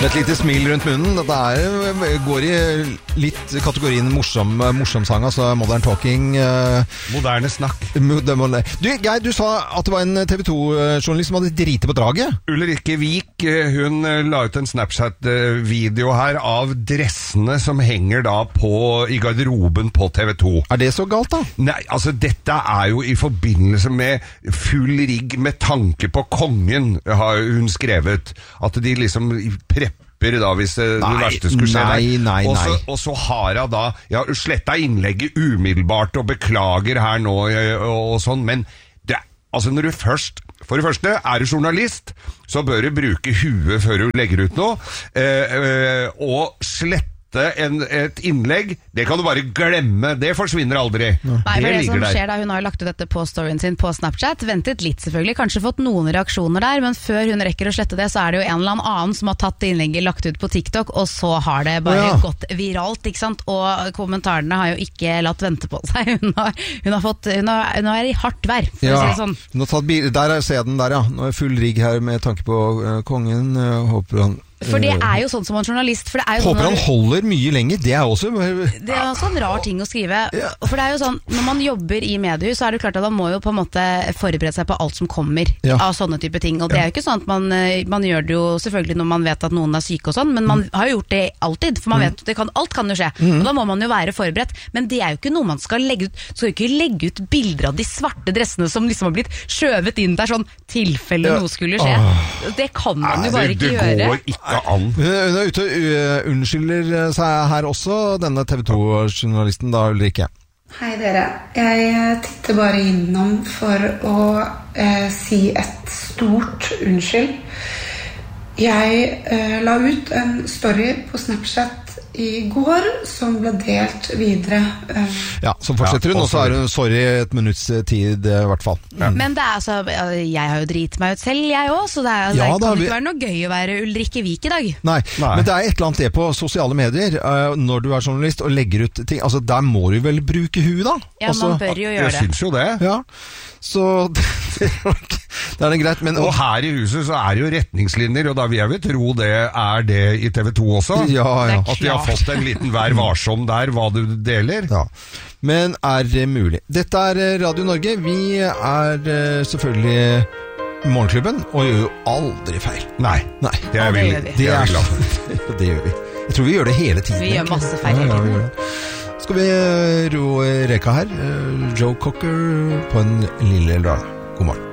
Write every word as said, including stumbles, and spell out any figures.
Med et lite smil rundt munnen. Dette er, går i litt kategorien morsom, morsom sang, altså modern talking. Uh, moderne snakk. Du, Geir, du sa at det var en T V to-journalist som hadde drite på draget. Ulrikke Vik, hun la ut en Snapchat-video her av dressene som henger da på, i garderoben på T V to. Er det så galt da? Nei, altså dette er jo i forbindelse med full rigg med tanke på kongen, har hun skrevet. At de liksom prepper da, hvis det, nei, det verste skulle skje nei, nei, og, så, nei. og så har jeg da ja, sletta innlegget umiddelbart og beklager her nå og, og sånn, men det, altså når du først for det første, er du journalist, så bør du bruke huet før du legger ut noe, eh, eh, og slette En, et innlegg, det kan du bare glemme, det forsvinner aldri. Nei, for det, det som skjer da, hun har jo lagt ut dette på storyen sin på Snapchat, ventet litt selvfølgelig, kanskje fått noen reaksjoner der, men før hun rekker å slette det, så er det jo en eller annen som har tatt innlegget, lagt ut på TikTok, og så har det bare ja. gått viralt, ikke sant? Og kommentarene har jo ikke latt vente på seg. Hun har, hun har fått, hun, har, hun er i hardt vær, for ja. å si det sånn. Hun har tatt bil, der er scenen der, ja. Nå er full rigg her med tanke på uh, kongen, uh, håper han For det er jo sånn som en journalist for det er jo Håper sånn han holder mye lenger. Det er også Det er også en rar ting å skrive. For det er jo sånn, når man jobber i mediehus, så er det klart at man må jo på en måte forberede seg på alt som kommer ja. av sånne type ting. Og det er jo ikke sånn at man, man gjør det jo selvfølgelig når man vet at noen er syke og sånn, men man har jo gjort det alltid. For man vet, det kan, alt kan jo skje. Mm. Og da må man jo være forberedt. Men det er jo ikke noe man skal legge ut. Skal jo ikke legge ut bilder av de svarte dressene som liksom har blitt skjøvet inn der sånn tilfelle ja. noe skulle skje. Oh. Det kan man jo bare ikke gjøre. Det går ikke an. Hun er ute og unnskylder seg her også, denne T V to-journalisten da, Ulrikke. Hei dere, jeg titter bare innom for å eh, si et stort unnskyld. Jeg eh, la ut en story på Snapchat i går som ble delt videre. Eh. Ja, så fortsetter hun, og så er hun sorry et minutts tid i hvert fall. Ja. Men det er altså, jeg har jo drit meg ut selv, jeg også, så det, er, ja, det kan vi... ikke være noe gøy å være Ulrikke Vik i dag. Nei, Nei, men det er et eller annet det på sosiale medier, uh, når du er journalist og legger ut ting, altså der må du vel bruke huet da? Ja, altså, man bør jo gjøre det. Jeg synes jo det. Ja, så det er det greit, men... Og her i huset så er det jo retningslinjer, og da vil jeg vel tro det er det i T V to også. Ja, ja. At de har fått en liten vær varsom der, hva du deler. Ja, men er det mulig? Dette er Radio Norge. Vi er selvfølgelig Morgenklubben, og gjør jo aldri feil. Nei, Nei. Det er vi, det det er vi glad for. Det gjør vi. Jeg tror vi gjør det hele tiden. Vi gjør masse feil hele tiden. Ja, ja, skal vi ro reka her? Joe Cocker på en lille lørdag. God morgen.